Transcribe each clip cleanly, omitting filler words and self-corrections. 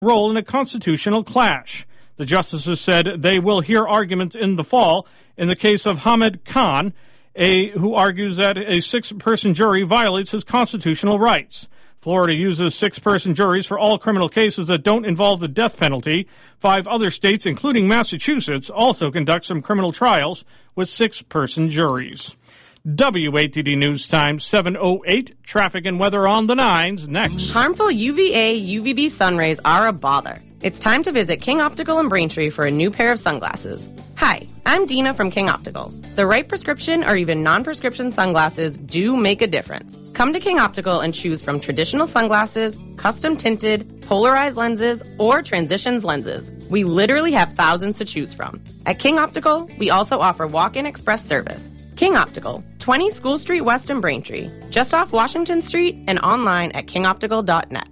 role in a constitutional clash. The justices said they will hear arguments in the fall in the case of Hamed Khan, who argues that a 6-person jury violates his constitutional rights. Florida uses 6-person juries for all criminal cases that don't involve the death penalty. 5 other states, including Massachusetts, also conduct some criminal trials with 6-person juries. WATD News Time 7:08. Traffic and weather on the 9s next. Harmful UVA, UVB sun rays are a bother. It's time to visit King Optical in Braintree for a new pair of sunglasses. Hi, I'm Dina from King Optical. The right prescription or even non-prescription sunglasses do make a difference. Come to King Optical and choose from traditional sunglasses, custom tinted, polarized lenses, or transitions lenses. We literally have thousands to choose from. At King Optical, we also offer walk-in express service. King Optical, 20 School Street West in Braintree, just off Washington Street and online at kingoptical.net.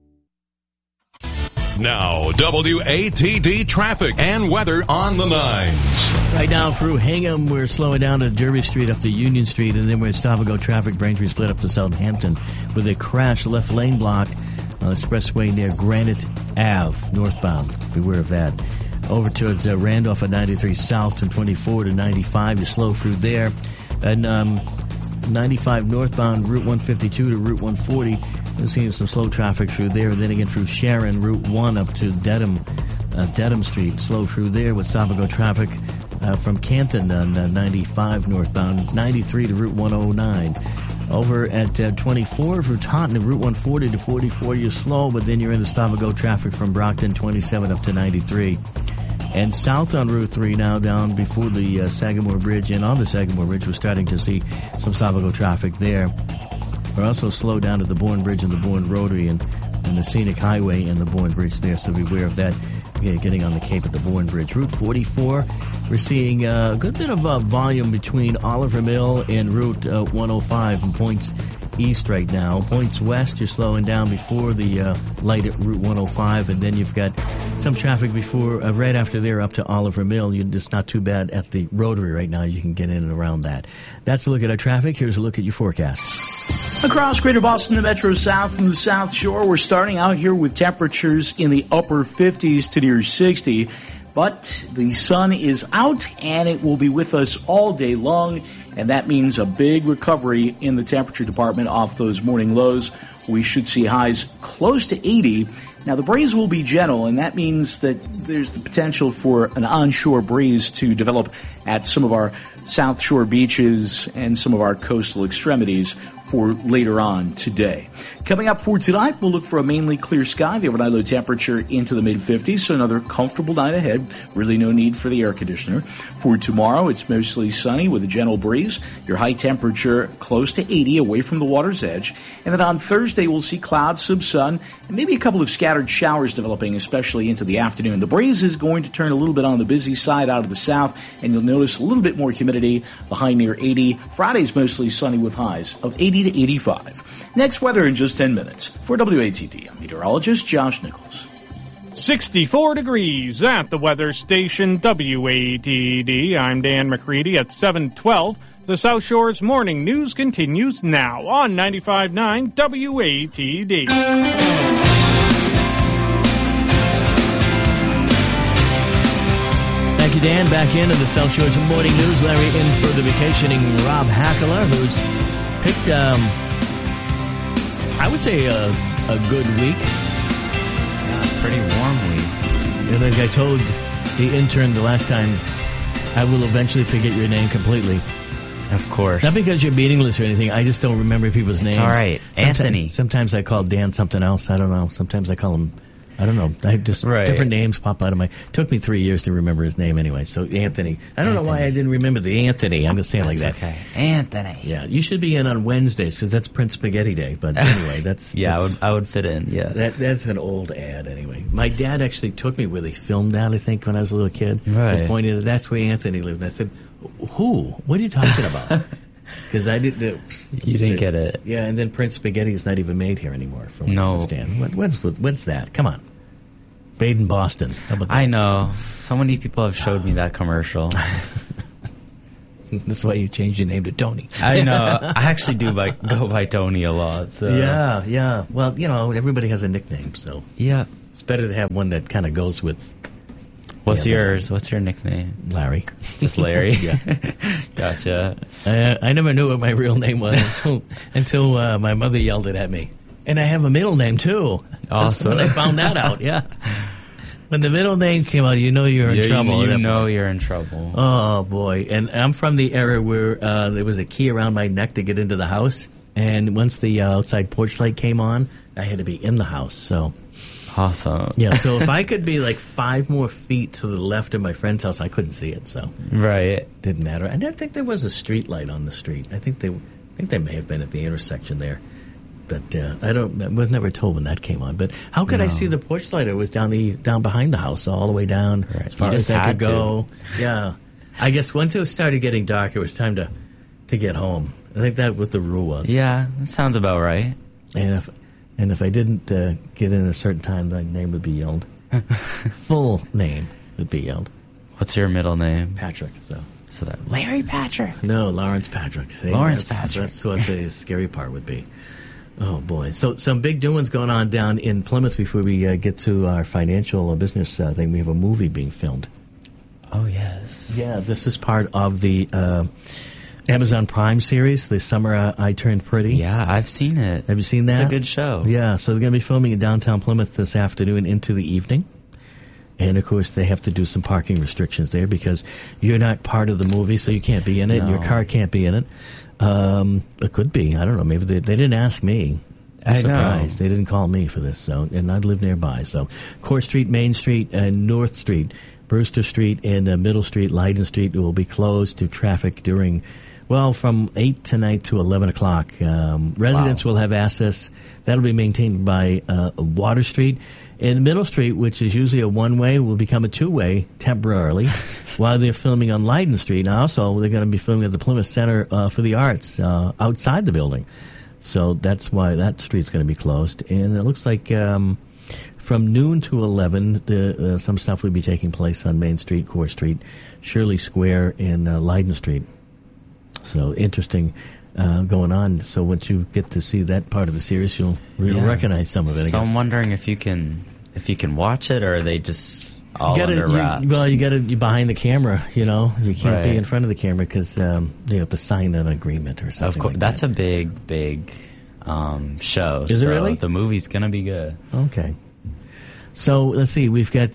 Now, WATD traffic and weather on the 9s. Right now through Hingham, we're slowing down to Derby Street up to Union Street, and then we're stop-and-go traffic. Braintree split up to Southampton with a crash left lane block on the expressway near Granite Ave, northbound. Beware of that. Over towards Randolph at 93 South from 24 to 95. You slow through there. And 95 northbound, Route 152 to Route 140. We're seeing some slow traffic through there. And then again through Sharon, Route 1 up to Dedham Street. Slow through there with stop-and-go traffic from Canton on 95 northbound. 93 to Route 109. Over at 24 through Taunton, Route 140 to 44, you're slow, but then you're in the stop-and-go traffic from Brockton 27 up to 93. And south on Route 3 now down before the Sagamore Bridge, and on the Sagamore Bridge we're starting to see some stop-and-go traffic there. We're also slowed down at the Bourne Bridge and the Bourne Rotary and the Scenic Highway and the Bourne Bridge there, so beware of that. Getting on the Cape at the Bourne Bridge. Route 44, we're seeing a good bit of volume between Oliver Mill and Route 105 and points east right now. Points west, you're slowing down before the light at Route 105, and then you've got some traffic before, right after there up to Oliver Mill. It's not too bad at the Rotary right now. You can get in and around that. That's a look at our traffic. Here's a look at your forecast. Across Greater Boston and Metro South from the South Shore, we're starting out here with temperatures in the upper 50s to near 60. But the sun is out, and it will be with us all day long, and that means a big recovery in the temperature department off those morning lows. We should see highs close to 80. Now, the breeze will be gentle, and that means that there's the potential for an onshore breeze to develop at some of our South Shore beaches and some of our coastal extremities for later on today. Coming up for tonight, we'll look for a mainly clear sky. The overnight low temperature into the mid-50s, so another comfortable night ahead. Really no need for the air conditioner. For tomorrow, it's mostly sunny with a gentle breeze. Your high temperature close to 80 away from the water's edge. And then on Thursday, we'll see clouds, some sun, and maybe a couple of scattered showers developing, especially into the afternoon. The breeze is going to turn a little bit on the busy side out of the south, and you'll notice a little bit more humidity, the high near 80. Friday's mostly sunny with highs of 80 to 85. Next weather in just 10 minutes. For WATD, I'm meteorologist Josh Nichols. 64 degrees at the weather station WATD. I'm Dan McCready at 7:12. The South Shore's morning news continues now on 95.9 WATD. Thank you, Dan. Back into the South Shore's morning news. Larry in for the vacationing Rob Hackler, who's picked, I would say, a good week. Yeah, pretty warm week. And like I told the intern the last time, I will eventually forget your name completely. Of course. Not because you're meaningless or anything. I just don't remember people's names. It's all right. Anthony. Sometimes I call Dan something else. I don't know. Sometimes I call him... I don't know. I just different names pop out of my... Took me 3 years to remember his name anyway. So Anthony. I don't know why I didn't remember the Anthony. I'm just saying like that. Okay. Anthony. Yeah. You should be in on Wednesdays because that's Prince Spaghetti Day. But anyway, that's... yeah, I would fit in. Yeah. That's an old ad anyway. My dad actually took me where they filmed that, I think, when I was a little kid. Right. They pointed out that's where Anthony lived. And I said, who? What are you talking about? Because I didn't... You didn't get it. Yeah, and then Prince Spaghetti is not even made here anymore, from what I understand. What's that? Come on. Baden, Boston. How about that? I know. So many people have showed me that commercial. That's why you changed your name to Tony. I know. I actually do go by Tony a lot. So. Yeah. Well, everybody has a nickname, so. Yeah. It's better to have one that kind of goes with What's yours? What's your nickname? Larry. Just Larry? Yeah. Gotcha. I never knew what my real name was until my mother yelled it at me. And I have a middle name, too. Awesome. When I found that out, yeah. When the middle name came out, you know you're in trouble. You know you're in trouble. Oh, boy. And I'm from the era where there was a key around my neck to get into the house. And once the outside porch light came on, I had to be in the house, so... Awesome. Yeah, so if I could be like 5 more feet to the left of my friend's house, I couldn't see it, so... Right. Didn't matter. I didn't think there was a street light on the street. I think they may have been at the intersection there. But I was never told when that came on. But how could I see the porch light? It was down behind the house, all the way down, as far as I could go. Yeah. I guess once it started getting dark, it was time to get home. I think that was the rule was. Yeah, that sounds about right. And if I didn't get in a certain time, my name would be yelled. Full name would be yelled. What's your middle name? Patrick. So that Larry Patrick. No, Lawrence Patrick. See, Lawrence Patrick. That's what the scary part would be. Oh, boy. So some big doings going on down in Plymouth before we get to our financial business thing. We have a movie being filmed. Oh, yes. Yeah, this is part of the Amazon Prime series, The Summer I Turned Pretty. Yeah, I've seen it. Have you seen that? It's a good show. Yeah, so they're going to be filming in downtown Plymouth this afternoon into the evening. And, of course, they have to do some parking restrictions there because you're not part of the movie, so you can't be in it, and your car can't be in it. It could be. I don't know. Maybe they didn't ask me. I'm surprised. They didn't call me for this, so, and I live nearby. So, Court Street, Main Street, and North Street, Brewster Street, and Middle Street, Leiden Street will be closed to traffic during... Well, from 8 tonight to 11 o'clock. Residents will have access. That'll be maintained by Water Street. And Middle Street, which is usually a one-way, will become a two-way temporarily while they're filming on Leiden Street. And also, they're going to be filming at the Plymouth Center for the Arts outside the building. So that's why that street's going to be closed. And it looks like from noon to 11, some stuff will be taking place on Main Street, Court Street, Shirley Square, and Leiden Street. So interesting going on. So once you get to see that part of the series, you'll recognize some of it. So I'm wondering if you can watch it, or are they just all under wraps? You got to be behind the camera. You know, you can't be in front of the camera because you have to sign an agreement or something. Of course, that's a big show. Is it really? The movie's gonna be good. Okay. So let's see. We've got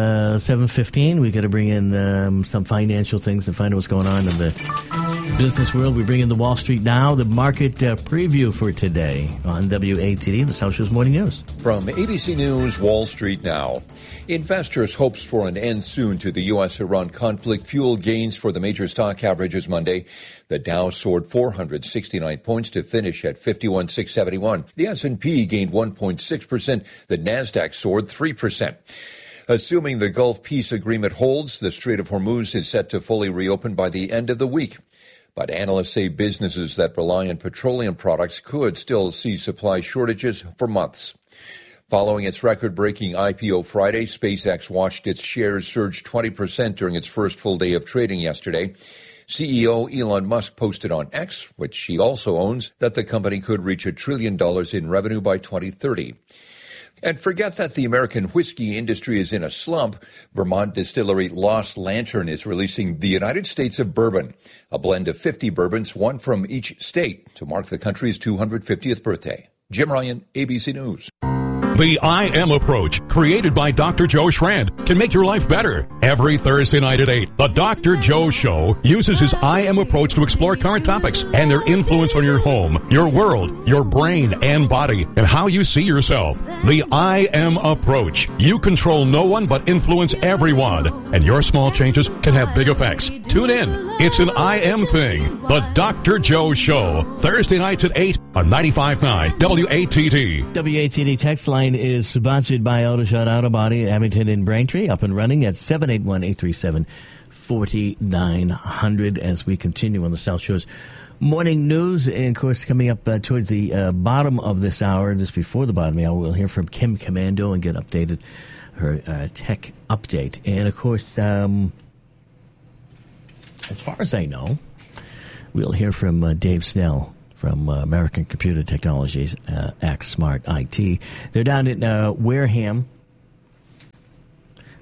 7:15. We've got to bring in some financial things and find out what's going on in the business world. We bring in the Wall Street Now, the market preview for today on WATD, the South Shores Morning News. From ABC News, Wall Street Now. Investors' hopes for an end soon to the U.S.-Iran conflict fueled gains for the major stock averages Monday. The Dow soared 469 points to finish at 51,671. The S&P gained 1.6%. The Nasdaq soared 3%. Assuming the Gulf Peace Agreement holds, the Strait of Hormuz is set to fully reopen by the end of the week. But analysts say businesses that rely on petroleum products could still see supply shortages for months. Following its record-breaking IPO Friday, SpaceX watched its shares surge 20% during its first full day of trading yesterday. CEO Elon Musk posted on X, which he also owns, that the company could reach $1 trillion in revenue by 2030. And forget that the American whiskey industry is in a slump. Vermont distillery Lost Lantern is releasing the United States of Bourbon, a blend of 50 bourbons, one from each state, to mark the country's 250th birthday. Jim Ryan, ABC News. The I Am approach, created by Dr. Joe Schrand, can make your life better. Every Thursday night at 8, the Dr. Joe Show uses his I Am approach to explore current topics and their influence on your home, your world, your brain and body, and how you see yourself. The I Am approach. You control no one but influence everyone, and your small changes can have big effects. Tune in. It's an I Am thing. The Dr. Joe Show, Thursday nights at 8 on 95.9 WATD. WATD text line is sponsored by AutoShot Auto Body, Abington and Braintree, up and running at 781-837-4900 as we continue on the South Shores Morning News. And, of course, coming up towards the bottom of this hour, just before the bottom of the hour, we'll hear from Kim Commando and get updated her tech update. And, of course, as far as I know, we'll hear from Dave Snell from American Computer Technologies, Act Smart IT. They're down in Wareham,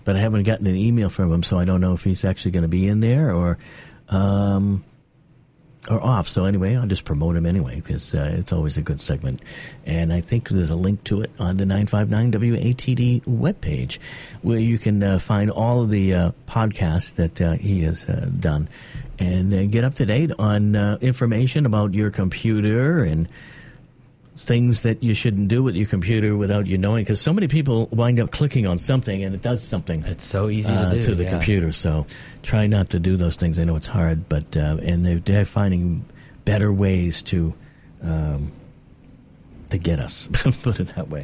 but I haven't gotten an email from him, so I don't know if he's actually going to be in there or off. So anyway, I'll just promote him anyway because it's always a good segment. And I think there's a link to it on the 959 WATD webpage where you can find all of the podcasts that he has done and get up to date on information about your computer and things that you shouldn't do with your computer without you knowing, because so many people wind up clicking on something and it does something. It's so easy to do to the computer. So try not to do those things. I know it's hard, but and they're finding better ways to get us. Put it that way.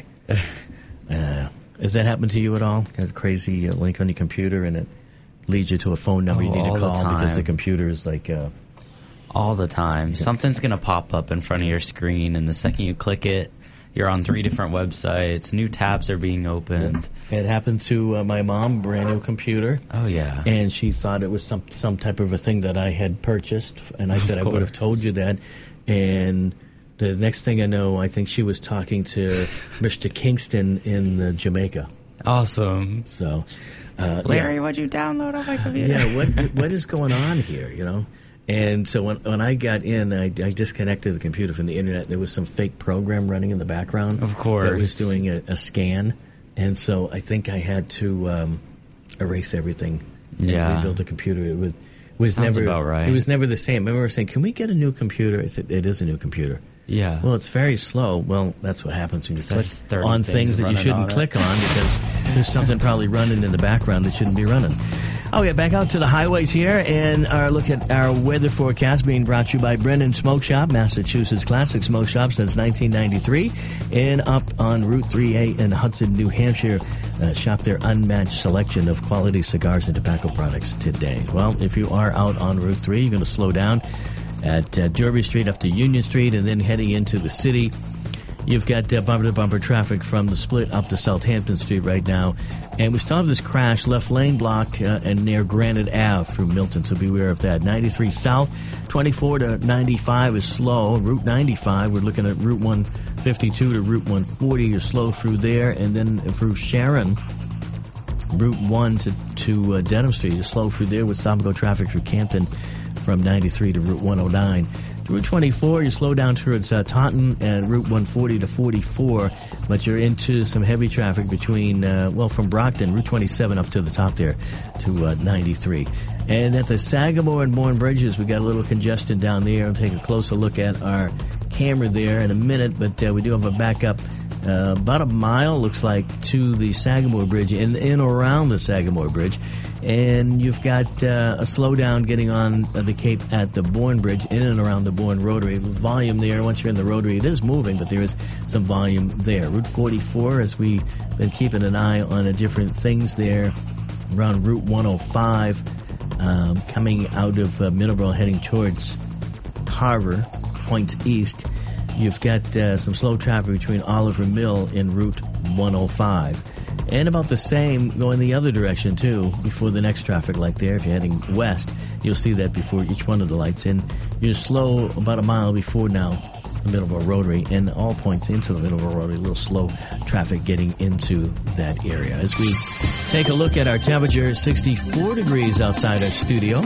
Has that happened to you at all? Got a crazy link on your computer and it leads you to a phone number you need to call because the computer is like. All the time. Yeah. Something's going to pop up in front of your screen, and the second you click it, you're on 3 different websites. New tabs are being opened. It happened to my mom, brand new computer. Oh, yeah. And she thought it was some type of a thing that I had purchased, and I said I would have told you that. And the next thing I know, I think she was talking to Mr. Kingston in Jamaica. Awesome. So, Larry, what'd you download on my computer? Yeah, what is going on here, you know? And so when I got in, I disconnected the computer from the internet. There was some fake program running in the background. Of course. That was doing a scan. And so I think I had to erase everything and rebuild the computer. It was Sounds never about right. It was never the same. I remember saying, can we get a new computer? I said, it is a new computer. Yeah. Well, it's very slow. Well, that's what happens when you click There's on things that you shouldn't click on because there's something probably running in the background that shouldn't be running. Oh, yeah, back out to the highways here and our look at our weather forecast being brought to you by Brennan Smoke Shop, Massachusetts Classic Smoke Shop since 1993, and up on Route 3A in Hudson, New Hampshire. Shop their unmatched selection of quality cigars and tobacco products today. Well, if you are out on Route 3, you're going to slow down at Derby Street up to Union Street and then heading into the city. You've got bumper-to-bumper traffic from the split up to Southampton Street right now. And we still have this crash, left lane blocked and near Granite Ave through Milton, so beware of that. 93 south, 24 to 95 is slow. Route 95, we're looking at Route 152 to Route 140. You're slow through there. And then through Sharon, Route 1 to Dedham Street. You're slow through there with stop-and-go traffic through Campton from 93 to Route 109. Route 24, you slow down towards Taunton and Route 140 to 44, but you're into some heavy traffic between, from Brockton, Route 27 up to the top there to 93. And at the Sagamore and Bourne Bridges, we got a little congestion down there. I'll take a closer look at our camera there in a minute, but we do have a backup about a mile, looks like, to the Sagamore Bridge, in around the Sagamore Bridge. And you've got a slowdown getting on the Cape at the Bourne Bridge, in and around the Bourne Rotary. Volume there, once you're in the Rotary, it is moving, but there is some volume there. Route 44, as we've been keeping an eye on different things there, around Route 105, coming out of Middleborough, heading towards Carver, points east. You've got some slow traffic between Oliver Mill and Route 105. And about the same going the other direction, too, before the next traffic light there. If you're heading west, you'll see that before each one of the lights. And you're slow about a mile before now the Middleborough Rotary, and all points into the Middleborough Rotary, a little slow traffic getting into that area. As we take a look at our temperature, 64 degrees outside our studio.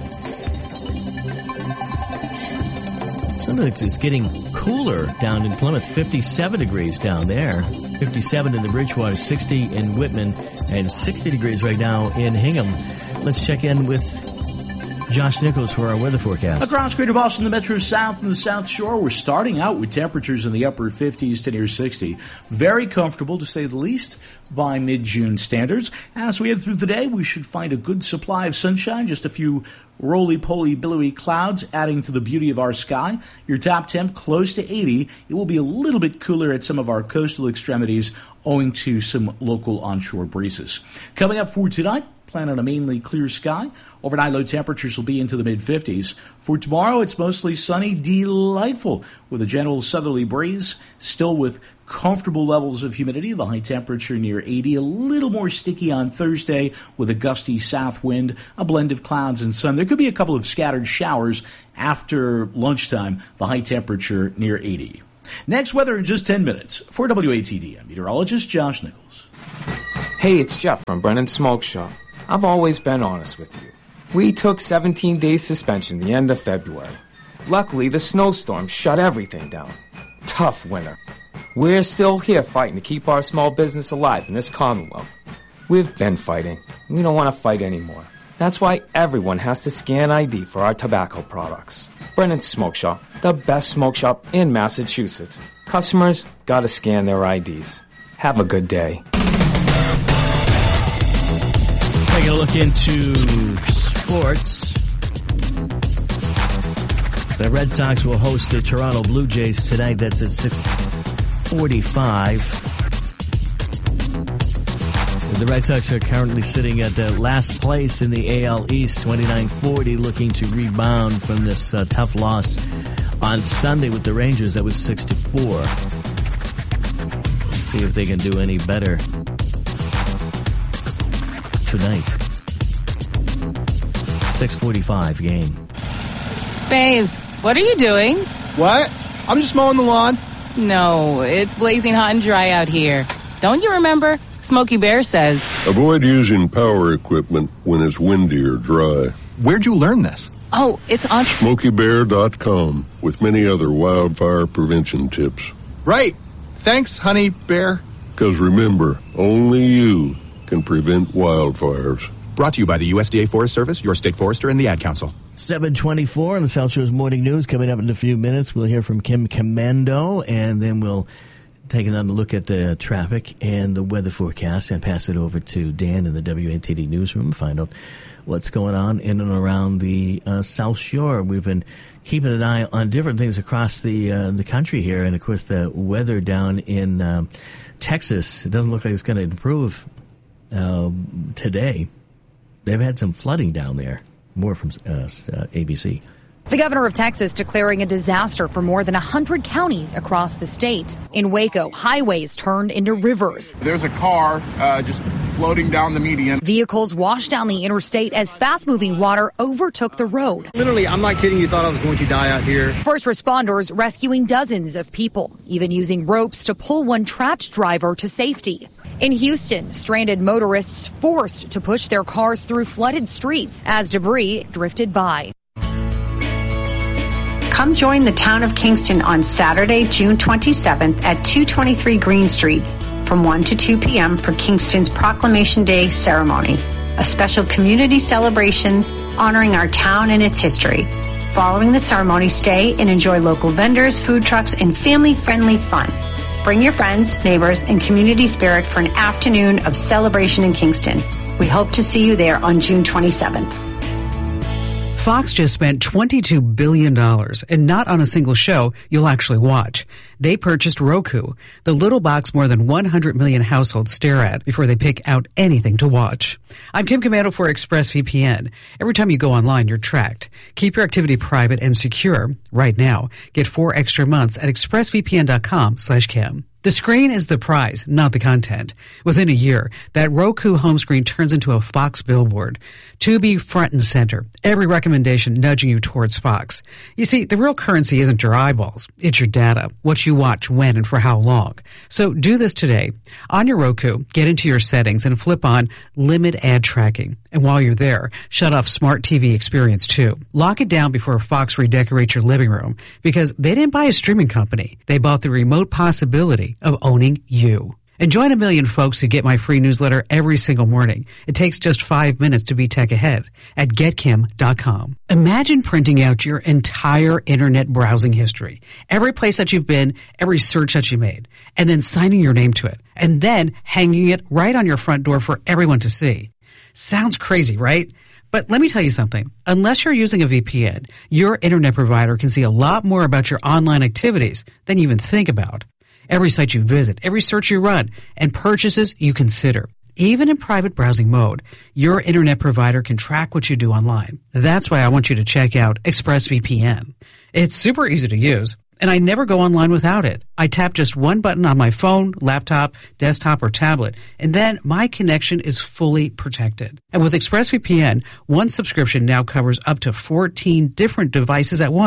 Sometimes it's getting cooler down in Plymouth, 57 degrees down there. 57 in the Bridgewater, 60 in Whitman, and 60 degrees right now in Hingham. Let's check in with Josh Nichols for our weather forecast. Across Greater Boston, the Metro South and the South Shore, we're starting out with temperatures in the upper 50s to near 60. Very comfortable, to say the least, by mid-June standards. As we head through the day, we should find a good supply of sunshine, just a few roly-poly, billowy clouds adding to the beauty of our sky. Your top temp close to 80. It will be a little bit cooler at some of our coastal extremities owing to some local onshore breezes. Coming up for tonight, plan on a mainly clear sky. Overnight low temperatures will be into the mid-50s. For tomorrow, it's mostly sunny, delightful, with a gentle southerly breeze, still with comfortable levels of humidity. The high temperature near 80, a little more sticky on Thursday with a gusty south wind, a blend of clouds and sun. There could be a couple of scattered showers after lunchtime, the high temperature near 80. Next, weather in just 10 minutes. For WATD, I'm meteorologist Josh Nichols. Hey, it's Jeff from Brennan Smoke Shop. I've always been honest with you. We took 17 days suspension the end of February. Luckily, the snowstorm shut everything down. Tough winter. We're still here fighting to keep our small business alive in this Commonwealth. We've been fighting. We don't want to fight anymore. That's why everyone has to scan ID for our tobacco products. Brennan Smoke Shop, the best smoke shop in Massachusetts. Customers gotta scan their IDs. Have a good day. Taking a look into sports. The Red Sox will host the Toronto Blue Jays tonight. That's at 6:45. The Red Sox are currently sitting at the last place in the AL East, 29-40, looking to rebound from this tough loss on Sunday with the Rangers. That was 6-4. See if they can do any better tonight. 6:45 game. Babes, what are you doing? What? I'm just mowing the lawn. No, it's blazing hot and dry out here. Don't you remember? Smokey Bear says, avoid using power equipment when it's windy or dry. Where'd you learn this? Oh, it's on SmokeyBear.com with many other wildfire prevention tips. Right. Thanks, Honey Bear. Because remember, only you can prevent wildfires. Brought to you by the USDA Forest Service, your state forester, and the Ad Council. 7:24 on the South Shores Morning News. Coming up in a few minutes, we'll hear from Kim Commando, and then we'll take another look at the traffic and the weather forecast and pass it over to Dan in the WATD newsroom, find out what's going on in and around the South Shore. We've been keeping an eye on different things across the country here, and of course the weather down in Texas, it doesn't look like it's going to improve today. They've had some flooding down there. More from ABC. The governor of Texas declaring a disaster for more than 100 counties across the state. In Waco, highways turned into rivers. There's a car just floating down the median. Vehicles washed down the interstate as fast-moving water overtook the road. Literally, I'm not kidding you, thought I was going to die out here. First responders rescuing dozens of people, even using ropes to pull one trapped driver to safety. In Houston, stranded motorists forced to push their cars through flooded streets as debris drifted by. Come join the town of Kingston on Saturday, June 27th at 223 Green Street from 1 to 2 p.m. for Kingston's Proclamation Day ceremony, a special community celebration honoring our town and its history. Following the ceremony, stay and enjoy local vendors, food trucks, and family-friendly fun. Bring your friends, neighbors, and community spirit for an afternoon of celebration in Kingston. We hope to see you there on June 27th. Fox just spent $22 billion, and not on a single show you'll actually watch. They purchased Roku, the little box more than 100 million households stare at before they pick out anything to watch. I'm Kim Commando for ExpressVPN. Every time you go online, you're tracked. Keep your activity private and secure right now. Get 4 extra months at expressvpn.com/Kim. The screen is the prize, not the content. Within a year, that Roku home screen turns into a Fox billboard. Tubi front and center. Every recommendation nudging you towards Fox. You see, the real currency isn't your eyeballs. It's your data. What you watch, when, and for how long. So do this today. On your Roku, get into your settings and flip on Limit Ad Tracking. And while you're there, shut off Smart TV Experience too. Lock it down before Fox redecorates your living room, because they didn't buy a streaming company. They bought the remote possibility of owning you. And join a million folks who get my free newsletter every single morning. It takes just 5 minutes to be tech ahead at getkim.com. Imagine printing out your entire internet browsing history, every place that you've been, every search that you made, and then signing your name to it, and then hanging it right on your front door for everyone to see. Sounds crazy, right? But let me tell you something. Unless you're using a VPN, your internet provider can see a lot more about your online activities than you even think about. Every site you visit, every search you run, and purchases you consider. Even in private browsing mode, your internet provider can track what you do online. That's why I want you to check out ExpressVPN. It's super easy to use, and I never go online without it. I tap just one button on my phone, laptop, desktop, or tablet, and then my connection is fully protected. And with ExpressVPN, one subscription now covers up to 14 different devices at once.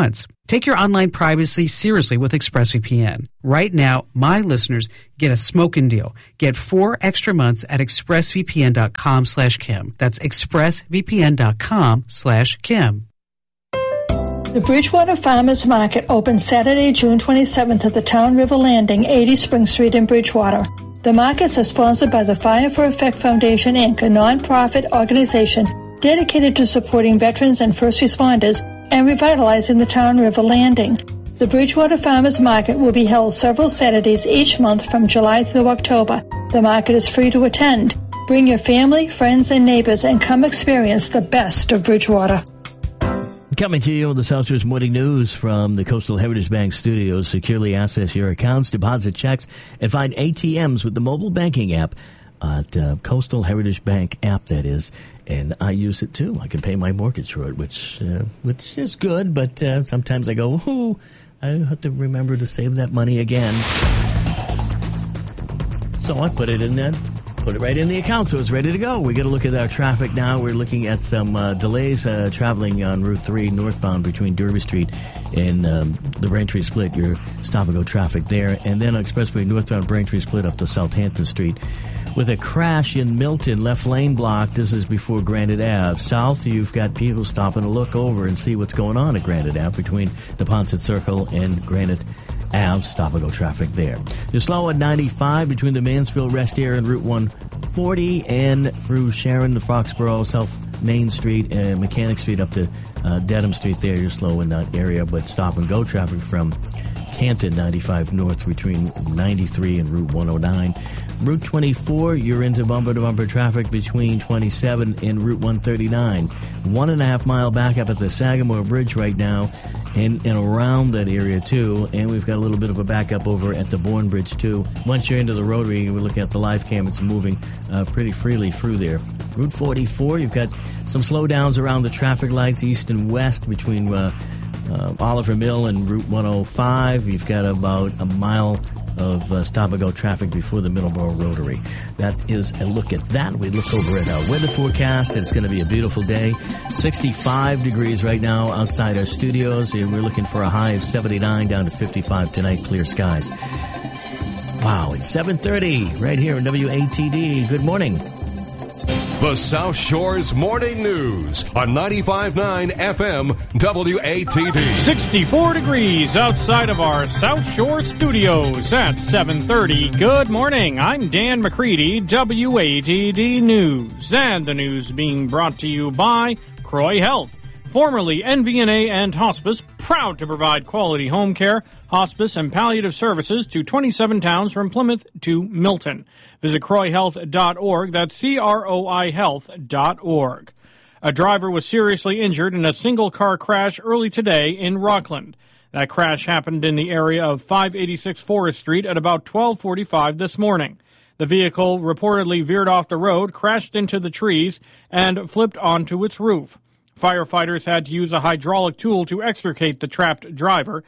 Take your online privacy seriously with ExpressVPN. Right now, my listeners get a smoking deal. Get 4 extra months at expressvpn.com/Kim. That's expressvpn.com/Kim. The Bridgewater Farmers Market opens Saturday, June 27th at the Town River Landing, 80 Spring Street in Bridgewater. The markets are sponsored by the Fire for Effect Foundation, Inc., a nonprofit organization dedicated to supporting veterans and first responders and revitalizing the Town River Landing. The Bridgewater Farmers Market will be held several Saturdays each month from July through October. The market is free to attend. Bring your family, friends, and neighbors and come experience the best of Bridgewater. Coming to you with the South Shores Morning News from the Coastal Heritage Bank Studios. Securely access your accounts, deposit checks, and find ATMs with the mobile banking app at Coastal Heritage Bank app, that is. And I use it, too. I can pay my mortgage for it, which is good, but sometimes I go, ooh, I have to remember to save that money again. So I put it in there. Put it right in the account, so it's ready to go. We're going to look at our traffic now. We're looking at some delays traveling on Route 3 northbound between Derby Street and the Braintree Split. Your stop-and-go traffic there. And then on Expressway northbound Braintree Split up to Southampton Street. With a crash in Milton, left lane blocked. This is before Granite Ave. South, you've got people stopping to look over and see what's going on at Granite Ave between the Ponset Circle and Granite Ave. Stop-and-go traffic there. You're slow at 95 between the Mansfield Rest Area and Route 140 and through Sharon, the Foxborough, South Main Street, and Mechanic Street up to Dedham Street there. You're slow in that area, but stop-and-go traffic from Canton 95 north between 93 and Route 109. Route 24, you're into bumper-to-bumper traffic between 27 and Route 139. 1.5 mile backup at the Sagamore Bridge right now and around that area, too. And we've got a little bit of a backup over at the Bourne Bridge, too. Once you're into the rotary, we're looking at the live cam. It's moving pretty freely through there. Route 44, you've got some slowdowns around the traffic lights east and west between Oliver Mill and Route 105. You've got about a mile of stop-and-go traffic before the Middleborough Rotary. That is a look at that. We look over at our weather forecast. It's going to be a beautiful day. 65 degrees right now outside our studios. And we're looking for a high of 79 down to 55 tonight. Clear skies. Wow, it's 7:30 right here in WATD. Good morning. The South Shores Morning News on 95.9 FM WATD. 64 degrees outside of our South Shore studios at 7:30. Good morning. I'm Dan McCready, WATD News. And the news being brought to you by Croy Health, formerly NVNA and Hospice, proud to provide quality home care, hospice, and palliative services to 27 towns from Plymouth to Milton. Visit CroyHealth.org. That's CROI Health.org. A driver was seriously injured in a single-car crash early today in Rockland. That crash happened in the area of 586 Forest Street at about 12:45 this morning. The vehicle reportedly veered off the road, crashed into the trees, and flipped onto its roof. Firefighters had to use a hydraulic tool to extricate the trapped driver.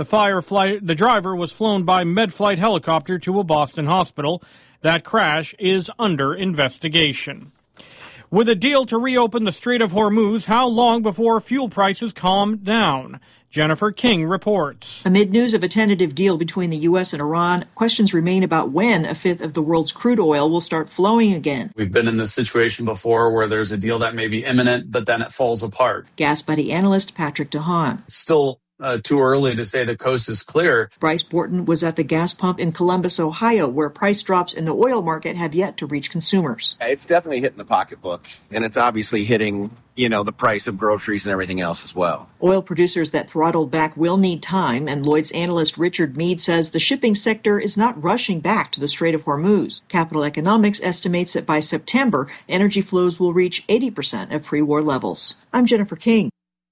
The driver was flown by MedFlight helicopter to a Boston hospital. That crash is under investigation. With a deal to reopen the Strait of Hormuz, how long before fuel prices calm down? Jennifer King reports. Amid news of a tentative deal between the U.S. and Iran, questions remain about when a fifth of the world's crude oil will start flowing again. We've been in this situation before where there's a deal that may be imminent, but then it falls apart. Gas Buddy analyst Patrick DeHaan. It's still too early to say the coast is clear. Bryce Borton was at the gas pump in Columbus, Ohio, where price drops in the oil market have yet to reach consumers. It's definitely hitting the pocketbook, and it's obviously hitting, the price of groceries and everything else as well. Oil producers that throttled back will need time, and Lloyd's analyst Richard Mead says the shipping sector is not rushing back to the Strait of Hormuz. Capital Economics estimates that by September, energy flows will reach 80% of pre-war levels. I'm Jennifer King.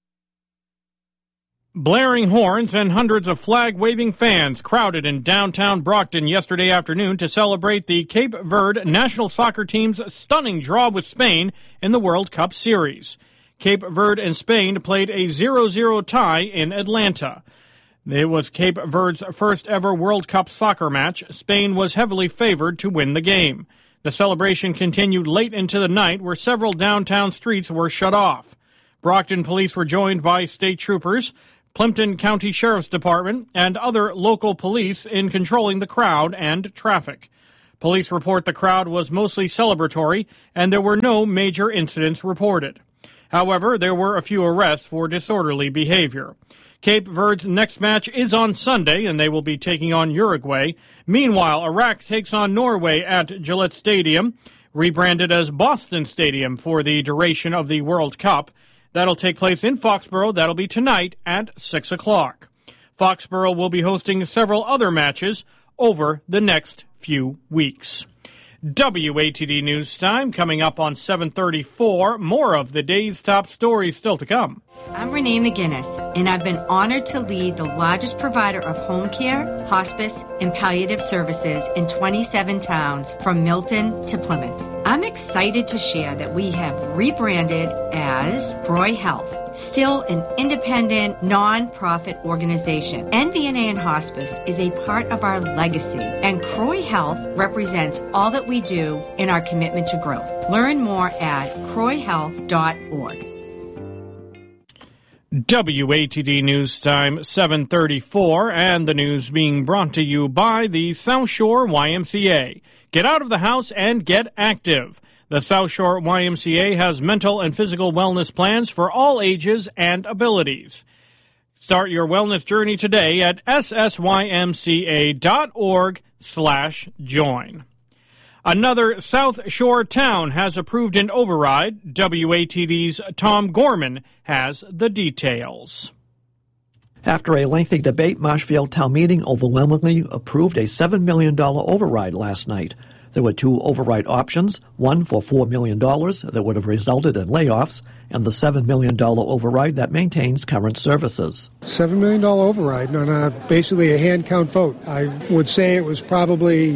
Blaring horns and hundreds of flag-waving fans crowded in downtown Brockton yesterday afternoon to celebrate the Cape Verde national soccer team's stunning draw with Spain in the World Cup Series. Cape Verde and Spain played a 0-0 tie in Atlanta. It was Cape Verde's first ever World Cup soccer match. Spain was heavily favored to win the game. The celebration continued late into the night, where several downtown streets were shut off. Brockton police were joined by state troopers. Plimpton County Sheriff's Department, and other local police in controlling the crowd and traffic. Police report the crowd was mostly celebratory, and there were no major incidents reported. However, there were a few arrests for disorderly behavior. Cape Verde's next match is on Sunday, and they will be taking on Uruguay. Meanwhile, Iraq takes on Norway at Gillette Stadium, rebranded as Boston Stadium for the duration of the World Cup. That'll take place in Foxborough. That'll be tonight at 6 o'clock. Foxborough will be hosting several other matches over the next few weeks. WATD News Time coming up on 7:34. More of the day's top stories still to come. I'm Renee McGinnis, and I've been honored to lead the largest provider of home care, hospice, and palliative services in 27 towns from Milton to Plymouth. I'm excited to share that we have rebranded as Croy Health, still an independent, non-profit organization. NVNA and Hospice is a part of our legacy, and Croy Health represents all that we do in our commitment to growth. Learn more at croyhealth.org. WATD News Time 7:34, and the news being brought to you by the South Shore YMCA. Get out of the house and get active. The South Shore YMCA has mental and physical wellness plans for all ages and abilities. Start your wellness journey today at ssymca.org/join. Another South Shore town has approved an override. WATD's Tom Gorman has the details. After a lengthy debate, Marshfield Town Meeting overwhelmingly approved a $7 million override last night. There were two override options, one for $4 million that would have resulted in layoffs, and the $7 million override that maintains current services. $7 million override on basically a hand count vote. I would say it was probably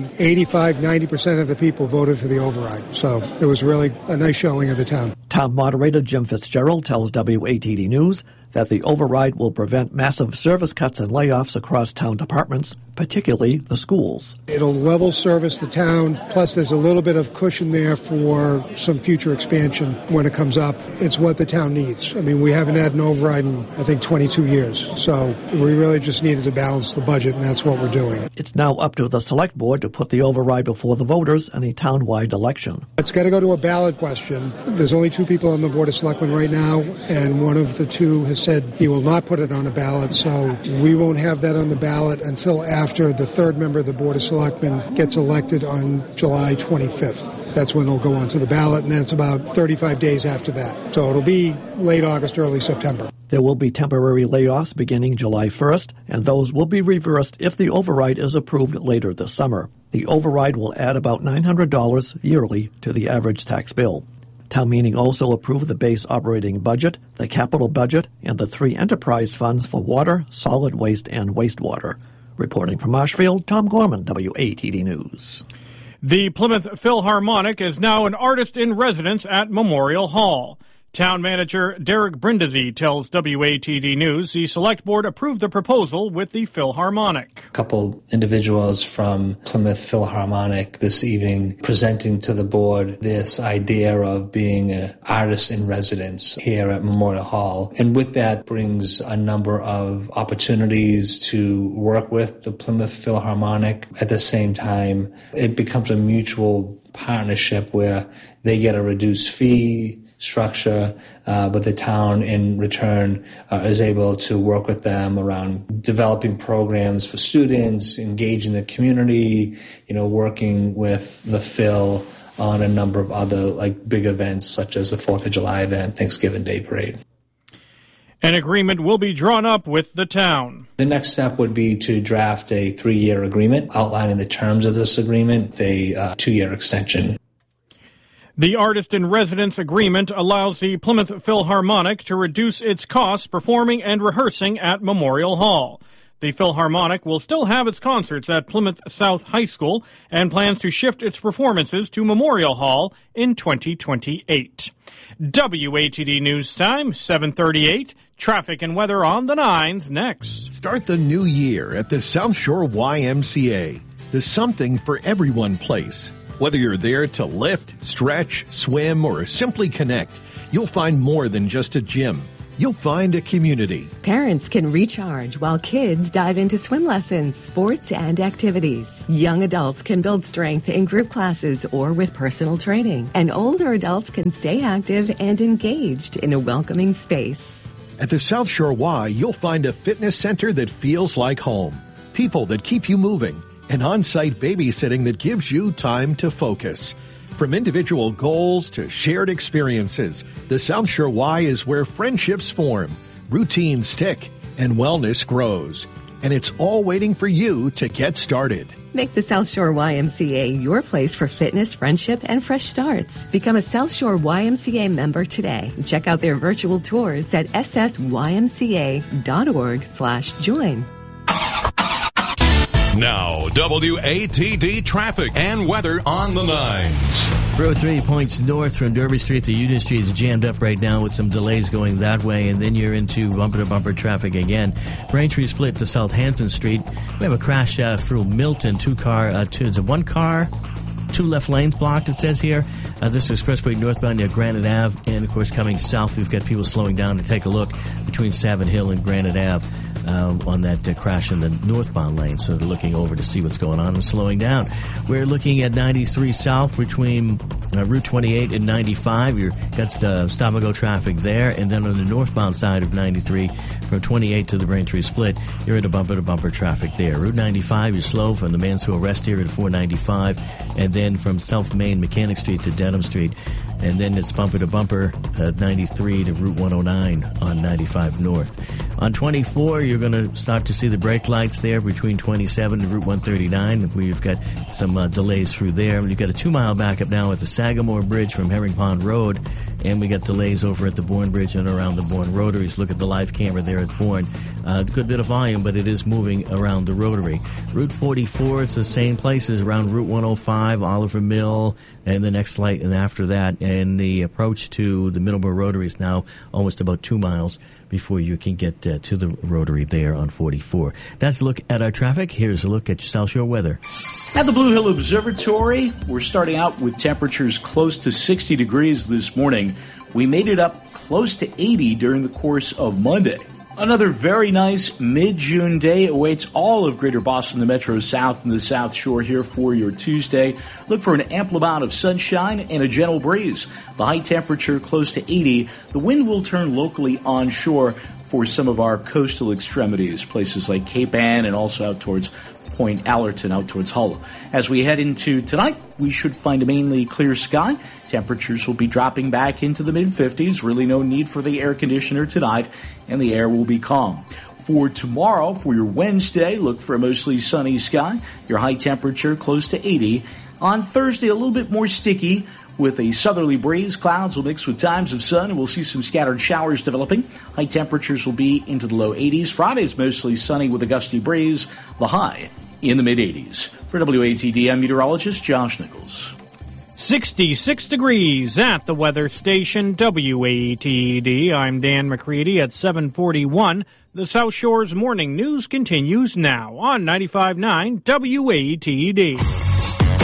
85-90% of the people voted for the override. So it was really a nice showing of the town. Town moderator Jim Fitzgerald tells WATD News that the override will prevent massive service cuts and layoffs across town departments, particularly the schools. It'll level service the town, plus there's a little bit of cushion there for some future expansion when it comes up. It's what the town needs. I mean, we haven't had an override in, I think, 22 years. So we really just needed to balance the budget, and that's what we're doing. It's now up to the select board to put the override before the voters in a town-wide election. It's got to go to a ballot question. There's only two people on the Board of Selectmen right now, and one of the two has said he will not put it on a ballot, so we won't have that on the ballot until after the third member of the Board of Selectmen gets elected on July 25th. That's when it'll go onto the ballot, and then it's about 35 days after that. So it'll be late August, early September. There will be temporary layoffs beginning July 1st, and those will be reversed if the override is approved later this summer. The override will add about $900 yearly to the average tax bill. Town meeting also approved the base operating budget, the capital budget, and the three enterprise funds for water, solid waste, and wastewater. Reporting from Marshfield, Tom Gorman, WATD News. The Plymouth Philharmonic is now an artist in residence at Memorial Hall. Town manager Derek Brindisi tells WATD News the select board approved the proposal with the Philharmonic. A couple individuals from Plymouth Philharmonic this evening presenting to the board this idea of being an artist in residence here at Memorial Hall. And with that brings a number of opportunities to work with the Plymouth Philharmonic. At the same time, it becomes a mutual partnership where they get a reduced fee structure, but the town in return is able to work with them around developing programs for students, engaging the community, working with the Phil on a number of other big events such as the 4th of July event, Thanksgiving Day Parade. An agreement will be drawn up with the town. The next step would be to draft a 3-year agreement outlining the terms of this agreement, a 2-year extension. The Artist in Residence agreement allows the Plymouth Philharmonic to reduce its costs performing and rehearsing at Memorial Hall. The Philharmonic will still have its concerts at Plymouth South High School and plans to shift its performances to Memorial Hall in 2028. WATD News Time, 7:38. Traffic and weather on the 9s next. Start the new year at the South Shore YMCA, the Something for Everyone place. Whether you're there to lift, stretch, swim, or simply connect, you'll find more than just a gym. you'll find a community. Parents can recharge while kids dive into swim lessons, sports, and activities. Young adults can build strength in group classes or with personal training. And older adults can stay active and engaged in a welcoming space. At the South Shore Y, you'll find a fitness center that feels like home, people that keep you moving, and on-site babysitting that gives you time to focus. From individual goals to shared experiences, the South Shore Y is where friendships form, routines stick, and wellness grows. And it's all waiting for you to get started. Make the South Shore YMCA your place for fitness, friendship, and fresh starts. Become a South Shore YMCA member today. Check out their virtual tours at ssymca.org/join. Now, WATD traffic and weather on the 9s. Road 3 points north from Derby Street to Union Street is jammed up right now with some delays going that way, and then you're into bumper-to-bumper traffic again. Braintree split to Southampton Street. We have a crash through Milton. One car, 2 left lanes blocked, it says here. This is Expressway northbound near Granite Ave, and of course coming south, we've got people slowing down to take a look between Savin Hill and Granite Ave. On that crash in the northbound lane, so they're looking over to see what's going on and slowing down. We're looking at 93 south between Route 28 and 95. You've got stop-and-go traffic there, and then on the northbound side of 93 from 28 to the Braintree split, you're into bumper-to-bumper traffic there. Route 95, you're slow from the Mansfield Rest area to 495, and then from South Main Mechanic Street to Dedham Street, and then it's bumper-to-bumper 93 to Route 109 on 95 north. On 24, you're going to start to see the brake lights there between 27 to Route 139. We've got some delays through there. You've got a 2-mile backup now at the Sagamore Bridge from Herring Pond Road, and we got delays over at the Bourne Bridge and around the Bourne Rotaries. Look at the live camera there at Bourne. A good bit of volume, but it is moving around the Rotary. Route 44, it's the same places around Route 105, Oliver Mill, and the next light, and after that, and the approach to the Middleborough Rotary is now almost about 2 miles before you can get to the Rotary there on 44. That's a look at our traffic. Here's a look at your South Shore weather. At the Blue Hill Observatory, we're starting out with temperatures close to 60 degrees this morning. We made it up close to 80 during the course of Monday. Another very nice mid-June day awaits all of Greater Boston, the Metro South, and the South Shore here for your Tuesday. Look for an ample amount of sunshine and a gentle breeze. The high temperature close to 80. The wind will turn locally onshore for some of our coastal extremities, places like Cape Ann and also out towards Point Allerton, out towards Hull. As we head into tonight, we should find a mainly clear sky. Temperatures will be dropping back into the mid-50s. Really no need for the air conditioner tonight, and the air will be calm. For tomorrow, for your Wednesday, look for a mostly sunny sky. Your high temperature close to 80. On Thursday, a little bit more sticky with a southerly breeze. Clouds will mix with times of sun, and we'll see some scattered showers developing. High temperatures will be into the low 80s. Friday's mostly sunny with a gusty breeze. The high in the mid-80s. For WATD, I'm meteorologist Josh Nichols. 66 degrees at the weather station WATD. I'm Dan McCready at 741. The South Shore's morning news continues now on 95.9 WATD.